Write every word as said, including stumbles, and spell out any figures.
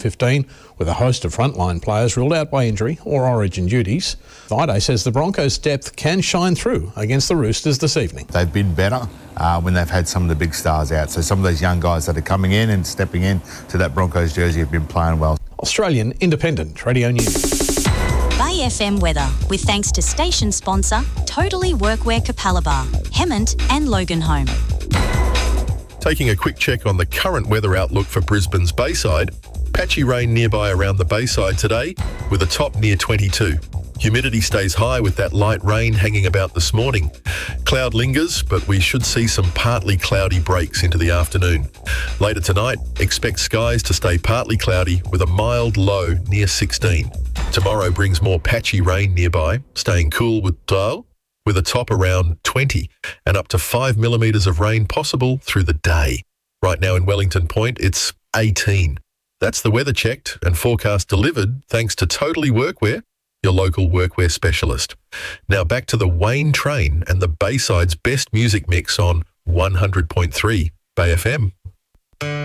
fifteen, with a host of frontline players ruled out by injury or origin duties. Thaiday says the Broncos' depth can shine through against the Roosters this evening. They've been better uh, when they've had some of the big stars out. So some of those young guys that are coming in and stepping in to that Broncos jersey have been playing well. Australian Independent Radio News. Bay F M weather, with thanks to station sponsor Totally Workwear Capalaba, Hemmant and Loganholme. Taking a quick check on the current weather outlook for Brisbane's Bayside. Patchy rain nearby around the Bayside today, with a top near twenty-two. Humidity stays high with that light rain hanging about this morning. Cloud lingers, but we should see some partly cloudy breaks into the afternoon. Later tonight, expect skies to stay partly cloudy with a mild low near sixteen. Tomorrow brings more patchy rain nearby, staying cool with Dale, with a top around twenty and up to five millimetres of rain possible through the day. Right now in Wellington Point, it's eighteen. That's the weather checked and forecast delivered thanks to Totally Workwear, your local workwear specialist. Now back to the Wayne Train and the Bayside's best music mix on one hundred point three Bay F M.